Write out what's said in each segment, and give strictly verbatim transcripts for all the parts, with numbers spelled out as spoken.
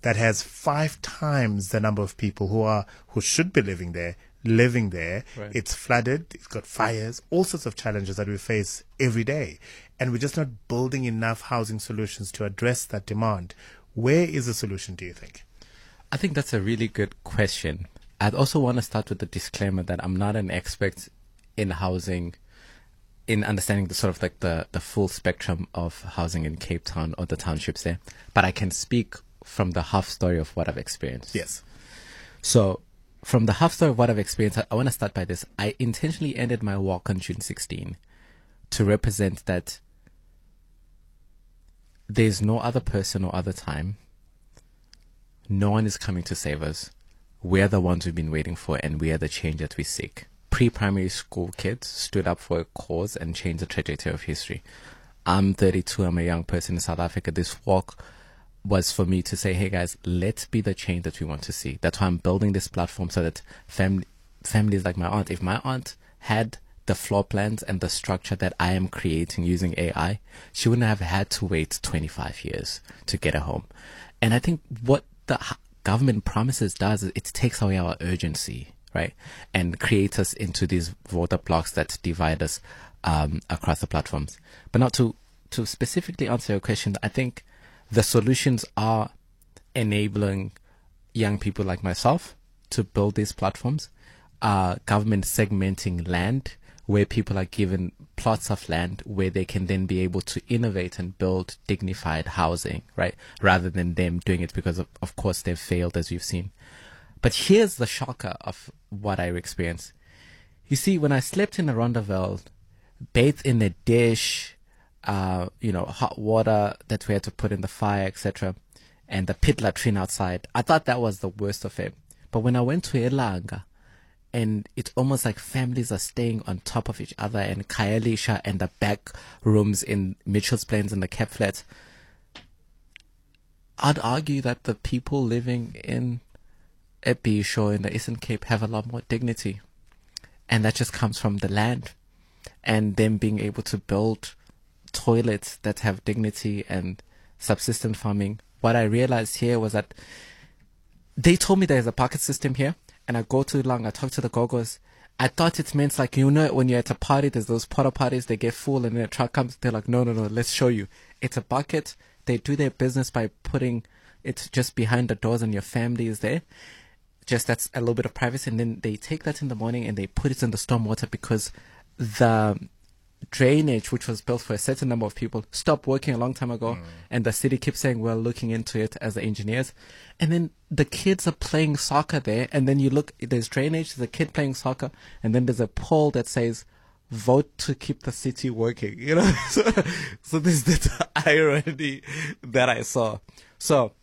that has five times the number of people who are who should be living there, living there. Right. It's flooded, it's got fires, all sorts of challenges that we face every day. And we're just not building enough housing solutions to address that demand. Where is the solution, do you think? I think that's a really good question. I'd also want to start with the disclaimer that I'm not an expert in housing, in understanding the sort of like the, the full spectrum of housing in Cape Town or the townships there. But I can speak from the half story of what I've experienced. Yes. So from the half story of what I've experienced, I, I want to start by this. I intentionally ended my walk on June sixteenth to represent that there's no other person or other time. No one is coming to save us. We're the ones we've been waiting for, and we are the change that we seek. Pre-primary school kids stood up for a cause and changed the trajectory of history. I'm thirty-two. I'm a young person in South Africa. This walk was for me to say, hey guys, let's be the change that we want to see. That's why I'm building this platform, so that family, families like my aunt, if my aunt had the floor plans and the structure that I am creating using A I, she wouldn't have had to wait twenty-five years to get a home. And I think what the government promises does is it takes away our urgency, right? And creates us into these voter blocks that divide us um, across the platforms. But now to, to specifically answer your question, I think the solutions are enabling young people like myself to build these platforms, uh, government segmenting land where people are given plots of land where they can then be able to innovate and build dignified housing, right? Rather than them doing it because, of, of course, they've failed, as you've seen. But here's the shocker of what I experienced. You see, when I slept in a Rondaveld, bathed in a dish, uh, you know, hot water that we had to put in the fire, et cetera, and the pit latrine outside, I thought that was the worst of it. But when I went to Elanga, and it's almost like families are staying on top of each other, and Khayelitsha and the back rooms in Mitchell's Plains and the Cape Flats, I'd argue that the people living in Ebisho in the Eastern Cape have a lot more dignity. And that just comes from the land and them being able to build toilets that have dignity and subsistence farming. What I realized here was that they told me there's a pocket system here. And I go to Lang, I talk to the gogos. I thought it meant like, you know, when you're at a party, there's those porta parties, they get full and then a truck comes. They're like, no, no, no, let's show you. It's a bucket. They do their business by putting it just behind the doors and your family is there. Just that's a little bit of privacy. And then they take that in the morning and they put it in the stormwater because the drainage, which was built for a certain number of people, stopped working a long time ago. Mm. And the city keeps saying, we're looking into it as the engineers. And then the kids are playing soccer there. And then you look, there's drainage, there's a kid playing soccer. And then there's a pole that says, vote to keep the city working. You know, so, so this is the irony that I saw. So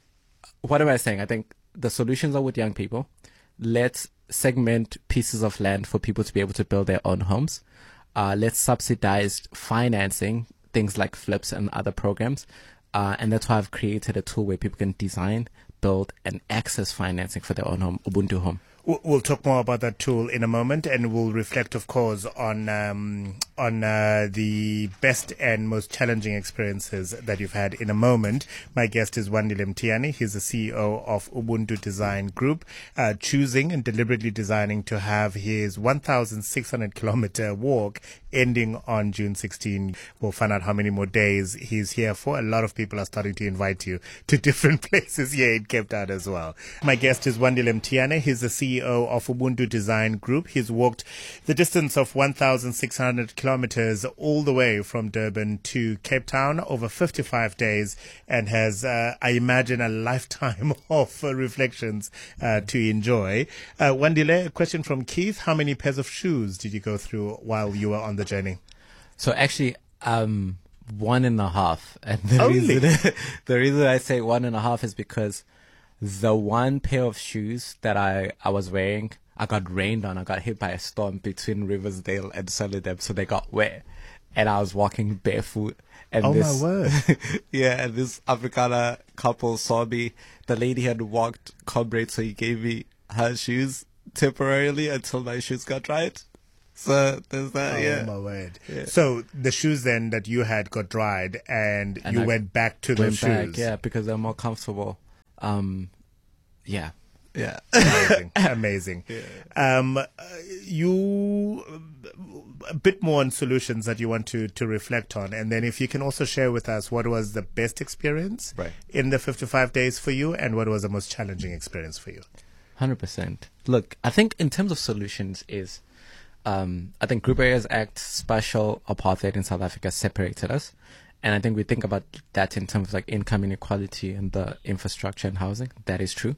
what am I saying? I think the solutions are with young people. Let's segment pieces of land for people to be able to build their own homes. Uh, let's subsidize financing, things like flips and other programs. Uh, and that's why I've created a tool where people can design, build, and access financing for their own home, Ubuntu Home. We'll talk more about that tool in a moment, and we'll reflect, of course, on um, on uh, the best and most challenging experiences that you've had in a moment. My guest is Wandile Mtiani. He's the C E O of Ubuntu Design Group, uh, choosing and deliberately designing to have his one thousand six hundred kilometer walk ending on June sixteenth. We'll find out how many more days he's here for. A lot of people are starting to invite you to different places here in Cape Town as well. My guest is Wandile Mtiani. He's the C E O of Ubuntu Design Group. He's walked the distance of one thousand six hundred kilometers all the way from Durban to Cape Town over fifty-five days, and has, uh, I imagine, a lifetime of uh, reflections uh, to enjoy. Uh, Wandile, a question from Keith. How many pairs of shoes did you go through while you were on the journey? So actually, um, one and a half. And the Only? reason, the reason I say one and a half is because the one pair of shoes that I, I was wearing, I got rained on. I got hit by a storm between Riversdale and Sunnydam, so they got wet. And I was walking barefoot. And oh, this, my word. yeah, and this Afrikaner couple saw me. The lady had walked Comrade, so he gave me her shoes temporarily until my shoes got dried. So there's that, oh, yeah. my word. Yeah. So the shoes then that you had got dried, and, And you I went back to went those back, shoes. yeah, because they're more comfortable. Um, yeah. Yeah. Amazing. Amazing. Yeah. Um, uh, you, a bit more on solutions that you want to, to reflect on. And then if you can also share with us what was the best experience right. in the fifty-five days for you and what was the most challenging experience for you. one hundred percent. Look, I think in terms of solutions is, um, I think Group Areas Act, special apartheid in South Africa separated us. And I think we think about that in terms of like income inequality and the infrastructure and housing. That is true.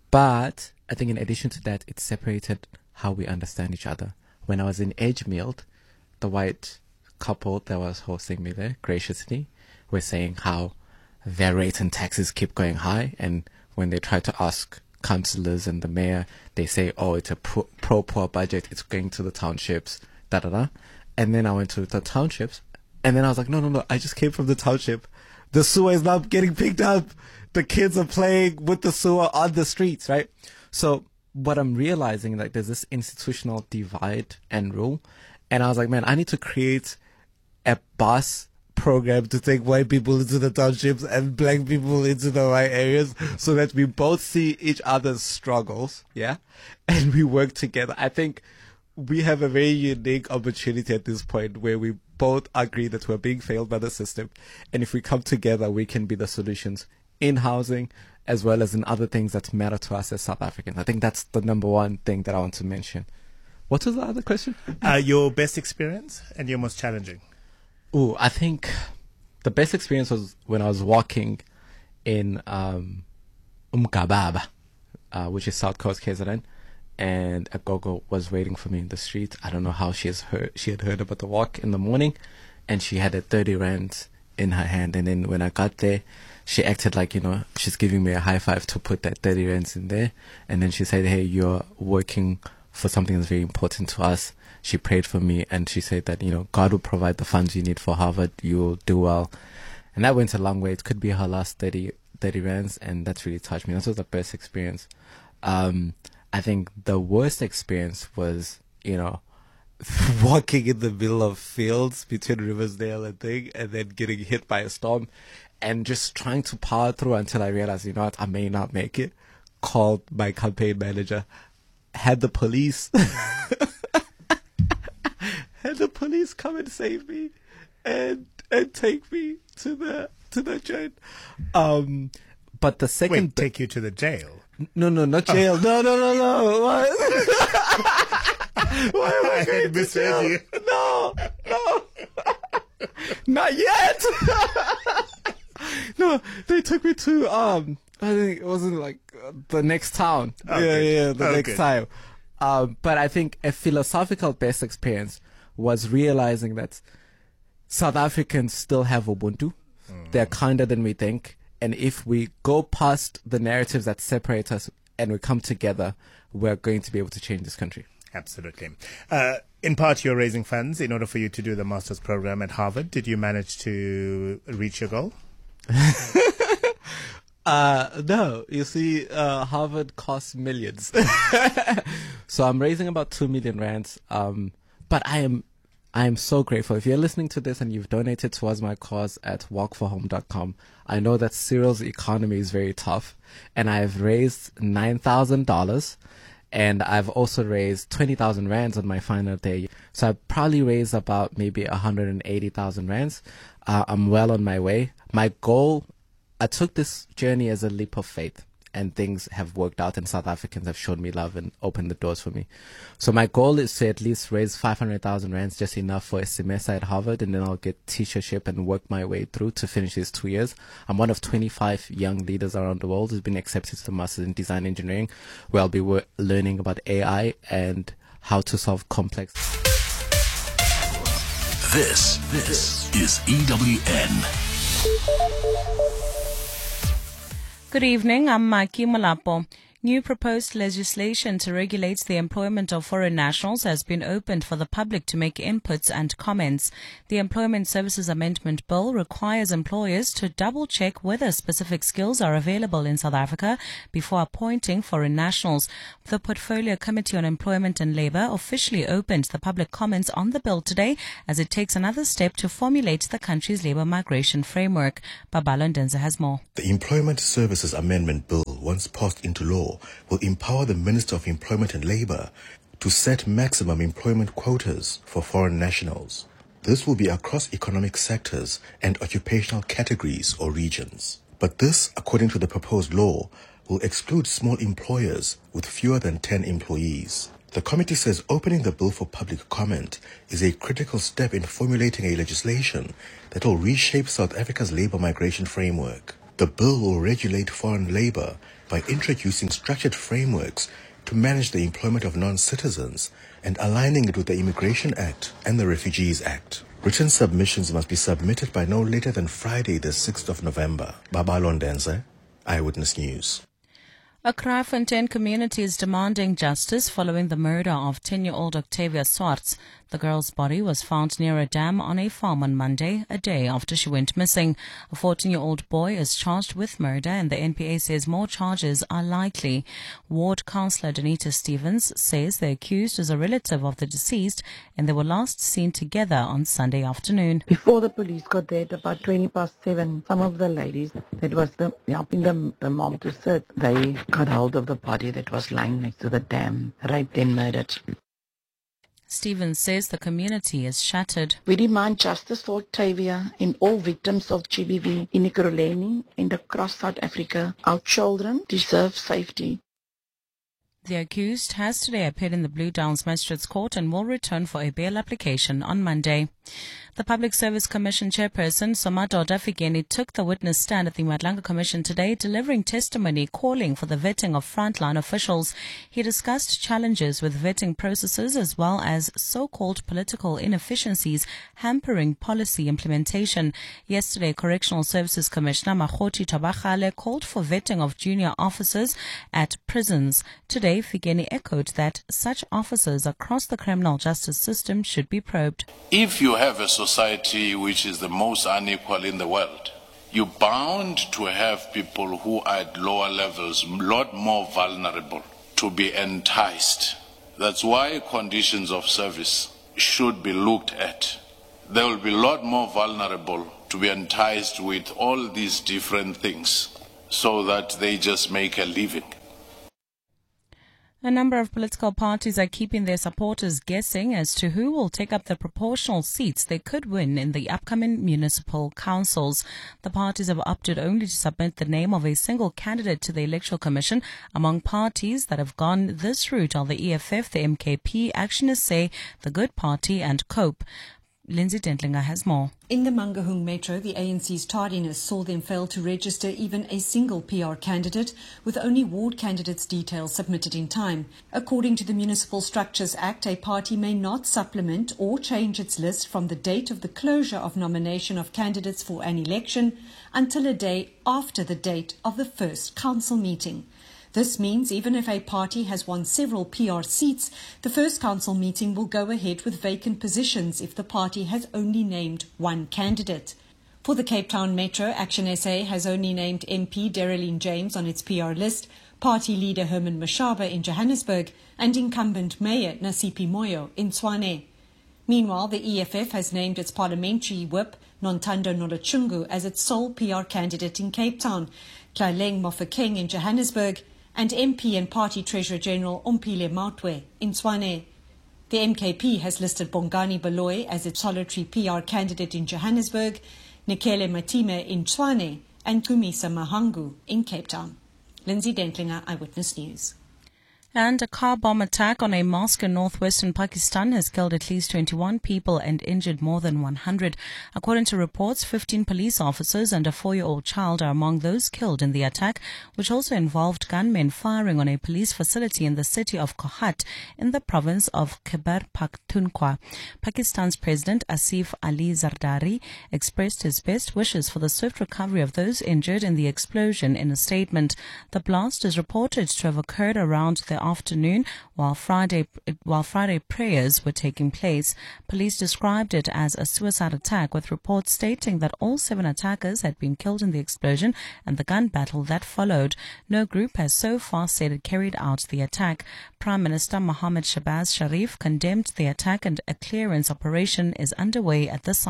But I think in addition to that, it separated how we understand each other. When I was in Edgefield, the white couple that was hosting me there graciously were saying how their rates and taxes keep going high. And when they try to ask councillors and the mayor, they say, oh, it's a pro- pro-poor budget. It's going to the townships, da da da. And then I went to the townships. And then I was like, no, no, no, I just came from the township. The sewer is not getting picked up. The kids are playing with the sewer on the streets, right? So what I'm realizing, like, there's this institutional divide and rule. And I was like, man, I need to create a bus program to take white people into the townships and black people into the white areas so that we both see each other's struggles, yeah? And we work together. I think we have a very unique opportunity at this point where we both agree that we're being failed by the system. And if we come together, we can be the solutions in housing as well as in other things that matter to us as South Africans. I think that's the number one thing that I want to mention. What was the other question? Uh, your best experience and your most challenging? Oh, I think the best experience was when I was walking in um, Umgababa, uh, which is South Coast K Z N, and a gogo was waiting for me in the street. I don't know how she has heard. She had heard about the walk in the morning, and she had a thirty rand in her hand. And then when I got there, she acted like, you know, she's giving me a high five to put that thirty rands in there. And then she said, hey, you're working for something that's very important to us. She prayed for me and she said that, you know, God will provide the funds you need for Harvard. You'll do well. And that went a long way. It could be her last thirty, thirty rands. And that's really touched me. That was the best experience. Um, I think the worst experience was, you know, walking in the middle of fields between Riversdale and thing, and then getting hit by a storm and just trying to power through until I realized, you know what, I may not make it. Called my campaign manager, had the police, had the police come and save me and, and take me to the, to the jail. Um, but the second... Wait, take you to the jail? No, no, not jail. Oh. No, no, no, no. What? Why am I, I going to jail? You. No, no. Not yet. No, they took me to, um, I think it wasn't like uh, the next town. Oh, yeah, good. yeah, the oh, next good. time. Um, but I think a philosophical best experience was realizing that South Africans still have Ubuntu. Mm. They're kinder than we think. And if we go past the narratives that separate us and we come together, we're going to be able to change this country. Absolutely. Uh, in part, you're raising funds in order for you to do the master's program at Harvard. Did you manage to reach your goal? uh, no. You see, uh, Harvard costs millions. So I'm raising about two million rands. Um, but I am I am so grateful. If you're listening to this and you've donated towards my cause at walk for home dot com, I know that Cyril's economy is very tough, and I've raised nine thousand dollars, and I've also raised twenty thousand rands on my final day. So I've probably raised about maybe one hundred eighty thousand rands. Uh, I'm well on my way. My goal, I took this journey as a leap of faith. And things have worked out, and South Africans have shown me love and opened the doors for me. So my goal is to at least raise five hundred thousand rands, just enough for a semester at Harvard, and then I'll get teachership and work my way through to finish these two years. I'm one of twenty-five young leaders around the world who's been accepted to the Masters in Design Engineering, where I'll be wor- learning about A I and how to solve complex. This, this is E W N. Good evening, I'm Maki Malapo. New proposed legislation to regulate the employment of foreign nationals has been opened for the public to make inputs and comments. The Employment Services Amendment Bill requires employers to double-check whether specific skills are available in South Africa before appointing foreign nationals. The Portfolio Committee on Employment and Labour officially opened the public comments on the bill today as it takes another step to formulate the country's labour migration framework. Babalo Ndenza has more. The Employment Services Amendment Bill once passed into law, will empower the Minister of Employment and Labour to set maximum employment quotas for foreign nationals. This will be across economic sectors and occupational categories or regions. But this, according to the proposed law, will exclude small employers with fewer than ten employees. The committee says opening the bill for public comment is a critical step in formulating a legislation that will reshape South Africa's labour migration framework. The bill will regulate foreign labour by introducing structured frameworks to manage the employment of non-citizens and aligning it with the Immigration Act and the Refugees Act. Written submissions must be submitted by no later than Friday, the sixth of November. Babalo Ndenze, Eyewitness News. A Kraaifontein community is demanding justice following the murder of ten-year-old Octavia Swartz. The girl's body was found near a dam on a farm on Monday, a day after she went missing. A fourteen-year-old boy is charged with murder, and the N P A says more charges are likely. Ward Councillor Donita Stevens says the accused is a relative of the deceased, and they were last seen together on Sunday afternoon. Before the police got there at about twenty past seven, some of the ladies that was the, helping them, the mom to sit, they got hold of the body that was lying next to the dam, raped and murdered. Stevens says the community is shattered. We demand justice for Octavia and all victims of G B V in Ekurhuleni and across South Africa. Our children deserve safety. The accused has today appeared in the Blue Downs Magistrates Court and will return for a bail application on Monday. The Public Service Commission chairperson, Somadoda Fikeni, took the witness stand at the Madlanga Commission today, delivering testimony calling for the vetting of frontline officials. He discussed challenges with vetting processes as well as so-called political inefficiencies hampering policy implementation. Yesterday, Correctional Services Commissioner Makgoti Tabachale called for vetting of junior officers at prisons. Today, Fikeni echoed that such officers across the criminal justice system should be probed. If you have a society which is the most unequal in the world, you're bound to have people who are at lower levels, a lot more vulnerable to be enticed. That's why conditions of service should be looked at. They will be a lot more vulnerable to be enticed with all these different things so that they just make a living. A number of political parties are keeping their supporters guessing as to who will take up the proportional seats they could win in the upcoming municipal councils. The parties have opted only to submit the name of a single candidate to the Electoral Commission. Among parties that have gone this route are the E F F, the M K P, Action S A, the Good Party and COPE. Lindsay Dentlinger has more. In the Mangaung Metro, the A N C's tardiness saw them fail to register even a single P R candidate, with only ward candidates' details submitted in time. According to the Municipal Structures Act, a party may not supplement or change its list from the date of the closure of nomination of candidates for an election until a day after the date of the first council meeting. This means even if a party has won several P R seats, the first council meeting will go ahead with vacant positions if the party has only named one candidate. For the Cape Town Metro, Action S A has only named M P Daryline James on its P R list, party leader Herman Mashaba in Johannesburg, and incumbent Mayor Nasipi Moyo in Tshwane. Meanwhile, the E F F has named its parliamentary whip, Nontando Nolochungu, as its sole P R candidate in Cape Town, Tlaleng Mofokeng in Johannesburg, and M P and Party Treasurer General Umpile Mautwe in Tshwane. The M K P has listed Bongani Baloyi as its solitary P R candidate in Johannesburg, Nikele Matime in Tshwane, and Kumisa Mahangu in Cape Town. Lindsay Dentlinger, Eyewitness News. And a car bomb attack on a mosque in northwestern Pakistan has killed at least twenty-one people and injured more than one hundred. According to reports, fifteen police officers and a four-year-old child are among those killed in the attack, which also involved gunmen firing on a police facility in the city of Kohat in the province of Khyber Pakhtunkhwa. Pakistan's President Asif Ali Zardari expressed his best wishes for the swift recovery of those injured in the explosion in a statement. The blast is reported to have occurred around the afternoon while Friday while Friday prayers were taking place. Police described it as a suicide attack, with reports stating that all seven attackers had been killed in the explosion and the gun battle that followed. No group has so far said it carried out the attack. Prime Minister Mohammad Shahbaz Sharif condemned the attack and a clearance operation is underway at the site.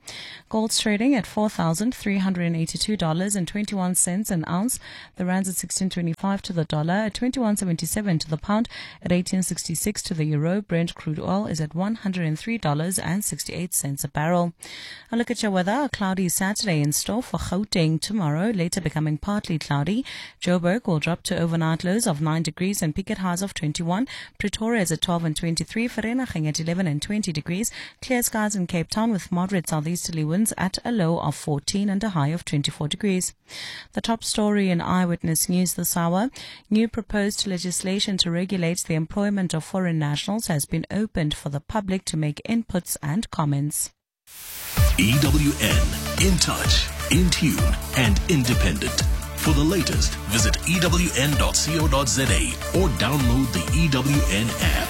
Gold's trading at four thousand three hundred eighty-two dollars and twenty-one cents an ounce. The rand's at sixteen twenty-five to the dollar, at twenty-one seventy-seven to the pound, at eighteen sixty-six to the euro. Brent crude oil is at one hundred three dollars and sixty-eight cents a barrel. A look at your weather. A cloudy Saturday in store for Gauteng tomorrow, later becoming partly cloudy. Joburg will drop to overnight lows of nine degrees and peak at highs of twenty-one. Pretoria is at twelve and twenty-three. Vereeniging at eleven and twenty degrees. Clear skies in Cape Town with moderate southeasterly winds at a low of fourteen and a high of twenty-four degrees. The top story in Eyewitness News this hour. New proposed legislation to regulate the employment of foreign nationals has been opened for the public to make inputs and comments. E W N, in touch, in tune, and independent. For the latest, visit E W N dot co dot za or download the E W N app.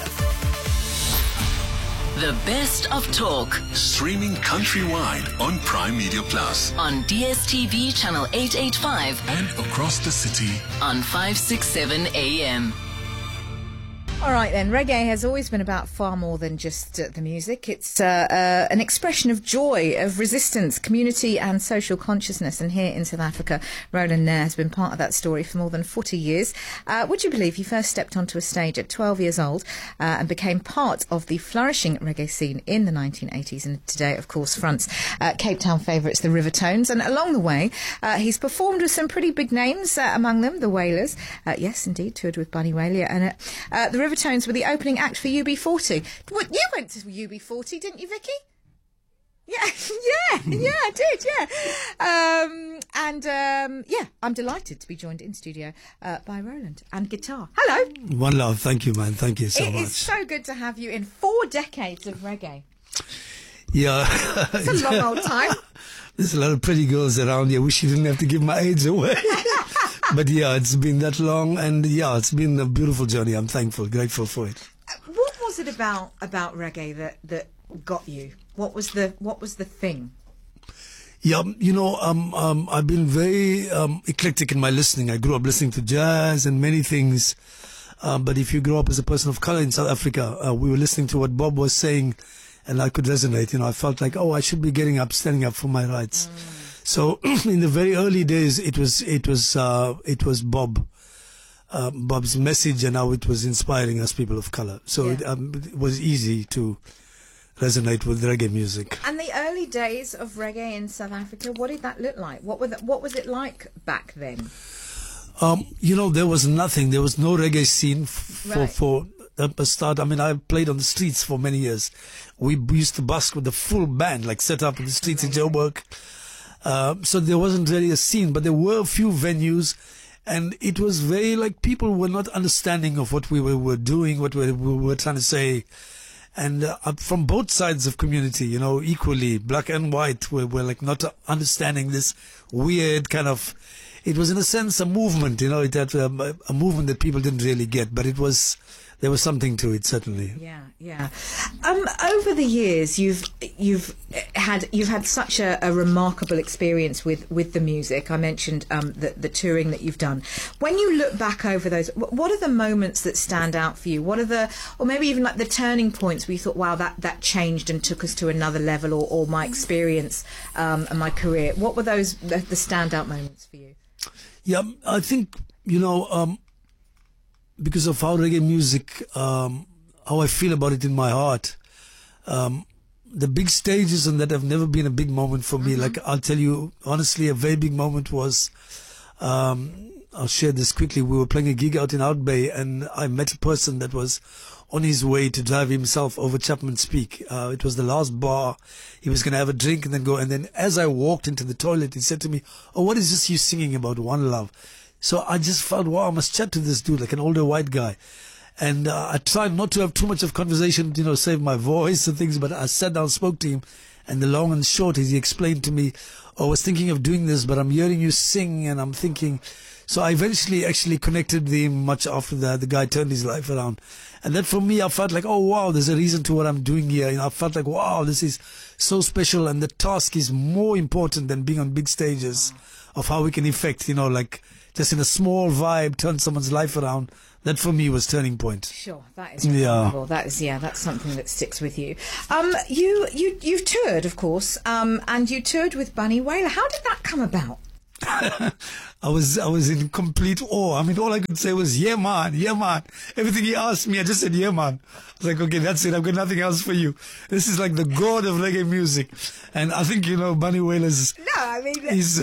The best of talk. Streaming countrywide on Prime Media Plus. On D S T V channel eight eighty-five. And across the city. On five sixty-seven A M. All right then, reggae has always been about far more than just uh, the music. It's uh, uh, an expression of joy, of resistance, community and social consciousness. And here in South Africa, Roland Nair has been part of that story for more than forty years. Uh, would you believe he first stepped onto a stage at twelve years old uh, and became part of the flourishing reggae scene in the nineteen eighties, and today, of course, fronts uh, Cape Town favourites, the Rivertones. And along the way, uh, he's performed with some pretty big names, uh, among them the Wailers. Uh, yes, indeed, toured with Bunny Wailer. And uh, uh, the Rivertones were the opening act for U B forty. What, you went to U B forty, didn't you, Vicky? Yeah, yeah, yeah, I did, yeah. Um, and, um, yeah, I'm delighted to be joined in studio uh, by Roland and guitar. Hello. One love. Thank you, man. Thank you so it much. It's so good to have you in four decades of reggae. Yeah. It's a long old time. There's a lot of pretty girls around here. Wish you didn't have to give my age away. But yeah, it's been that long, and yeah, it's been a beautiful journey. I'm thankful, grateful for it. What was it about about reggae that, that got you? What was the what was the thing? Yeah, you know, um, um, I've been very um, eclectic in my listening. I grew up listening to jazz and many things. Um, but if you grow up as a person of color in South Africa, uh, we were listening to what Bob was saying, and I could resonate. You know, I felt like, oh, I should be getting up, standing up for my rights. Mm. So in the very early days, it was it was uh, it was Bob, uh, Bob's message, and how it was inspiring us people of color. So yeah. it, um, it was easy to resonate with reggae music. And the early days of reggae in South Africa, what did that look like? What were the, what was it like back then? Um, you know, there was nothing. There was no reggae scene f- for right. for the start. I mean, I played on the streets for many years. We used to busk with the full band, like set up in the streets in Joburg. Uh, so there wasn't really a scene, but there were a few venues, and it was very like people were not understanding of what we were, were doing, what we, we were trying to say. And uh, from both sides of community, you know, equally, black and white, were, were like not understanding this weird kind of, it was in a sense a movement, you know, it had um, a, a movement that people didn't really get, but it was, there was something to it, certainly. Yeah, yeah. Um, over the years, you've you've had you've had such a, a remarkable experience with, with the music. I mentioned um, the the touring that you've done. When you look back over those, what are the moments that stand out for you? What are the, or maybe even like the turning points where you thought, wow, that, that changed and took us to another level, or, or my experience um, and my career? What were those the, the standout moments for you? Yeah, I think you know. Um, because of how reggae music, um, how I feel about it in my heart, um, the big stages and that have never been a big moment for me. Mm-hmm. Like, I'll tell you, honestly, a very big moment was, um, I'll share this quickly. We were playing a gig out in Out Bay, and I met a person that was on his way to drive himself over Chapman's Peak. Uh, it was the last bar. He was going to have a drink and then go. And then as I walked into the toilet, he said to me, "Oh, what is this you singing about? One Love." So I just felt, wow, I must chat to this dude, like an older white guy. And uh, I tried not to have too much of conversation, you know, save my voice and things, but I sat down, spoke to him, and the long and short is he explained to me, oh, I was thinking of doing this, but I'm hearing you sing, and I'm thinking... So I eventually actually connected with him much after that. The guy turned his life around. And that for me, I felt like, oh, wow, there's a reason to what I'm doing here. You know, I felt like, wow, this is so special, and the task is more important than being on big stages of how we can affect, you know, like... just in a small vibe, turn someone's life around. That for me was turning point. Sure, that is remarkable. Yeah. That is, yeah, that's something that sticks with you. Um, you, you, you've toured, of course, um, and you toured with Bunny Wailer. How did that come about? I was I was in complete awe. I mean, all I could say was, yeah, man, yeah, man. Everything he asked me, I just said, yeah, man. I was like, okay, that's it. I've got nothing else for you. This is like the god of reggae music. And I think, you know, Bunny Wailer's... No, I mean... He's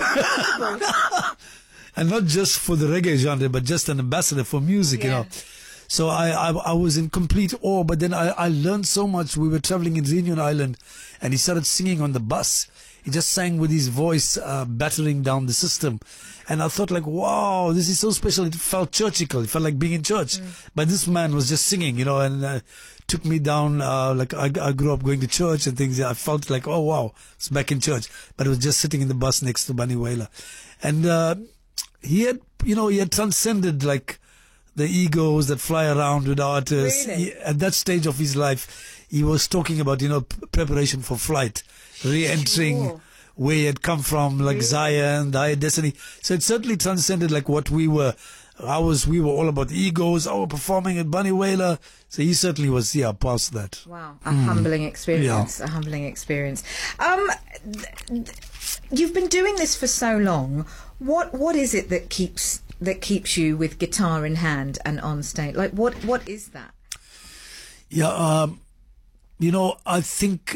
and not just for the reggae genre, but just an ambassador for music, yeah. you know. So I, I I was in complete awe, but then I, I learned so much. We were traveling in Reunion Island, and he started singing on the bus. He just sang with his voice, uh, battering down the system. And I thought like, wow, this is so special. It felt churchical. It felt like being in church. Mm. But this man was just singing, you know, and uh, took me down. Uh, like I, I grew up going to church and things. I felt like, oh, wow, it's back in church. But I was just sitting in the bus next to Bunny Wailer. And uh, he had, you know, he had transcended like the egos that fly around with artists. Really? He, at that stage of his life, he was talking about, you know, p- preparation for flight. Re-entering Sure. where he had come from, like Really? Zion, the Higher Destiny. So it certainly transcended like what we were. I was, we were all about egos. Oh, performing at Bunny Wailer. So he certainly was, yeah, past that. Wow, a humbling experience. A humbling experience. Um, th- th- you've been doing this for so long. What what is it that keeps that keeps you with guitar in hand and on stage? Like, what what is that? Yeah, um, you know, I think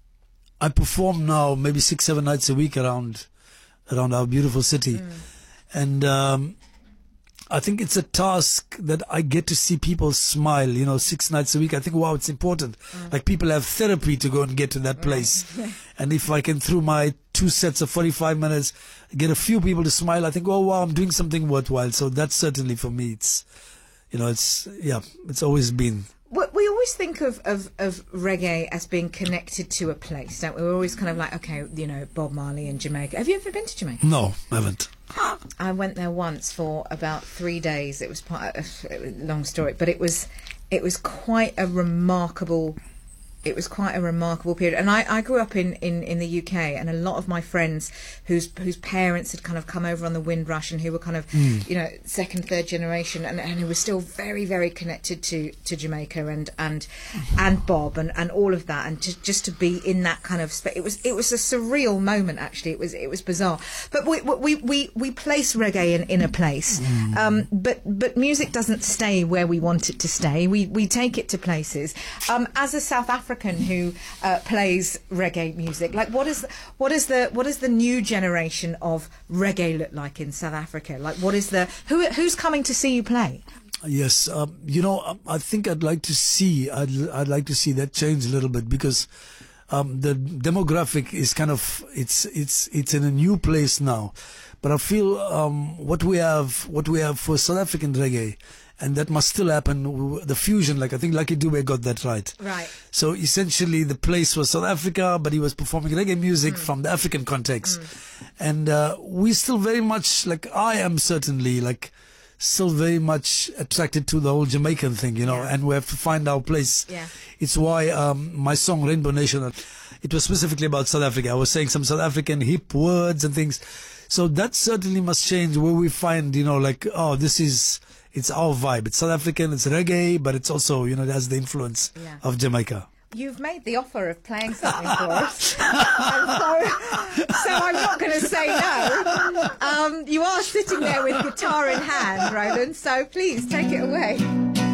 I perform now maybe six, seven nights a week around around our beautiful city. Mm. And um, I think it's a task that I get to see people smile, you know, six nights a week. I think, wow, it's important. Mm. Like people have therapy to go and get to that place. Right. And if I can, through my two sets of forty-five minutes, get a few people to smile, I think, oh, wow, I'm doing something worthwhile. So that's certainly for me, it's, you know, it's, yeah, it's always been. We always think of, of, of reggae as being connected to a place, don't we? We're always kind of like, okay, you know, Bob Marley and Jamaica. Have you ever been to Jamaica? No, I haven't. I went there once for about three days. It was part of a long story, but it was it was quite a remarkable. It was quite a remarkable period. And I, I grew up in, in, in the U K, and a lot of my friends whose whose parents had kind of come over on the Windrush and who were kind of, mm. you know, second, third generation, and, and who were still very, very connected to, to Jamaica and and and Bob and, and all of that, and to, just to be in that kind of space. It was it was a surreal moment, actually. It was it was bizarre. But we we we, we place reggae in, in a place, mm. um, but but music doesn't stay where we want it to stay. We we take it to places. Um, as a South African who uh, plays reggae music, like what is what is the what is the new generation of reggae look like in South Africa? Like what is the who who's coming to see you play? Yes, um, you know, I think I'd like to see I'd I'd like to see that change a little bit, because um, the demographic is kind of it's it's it's in a new place now, but I feel um, what we have what we have for South African reggae. And that must still happen, the fusion, like I think Lucky Dube got that right. Right. So essentially the place was South Africa, but he was performing reggae music mm. from the African context. Mm. And uh, we still very much, like I am certainly, like still very much attracted to the whole Jamaican thing, you know, yeah. and we have to find our place. Yeah. It's why um, my song Rainbow Nation, it was specifically about South Africa. I was saying some South African hip words and things. So that certainly must change, where we find, you know, like, oh, this is... It's our vibe. It's South African, it's reggae, but it's also, you know, it has the influence yeah. of Jamaica. You've made the offer of playing something for us. And so, so I'm not going to say no. Um, you are sitting there with guitar in hand, Roland, so please take it away.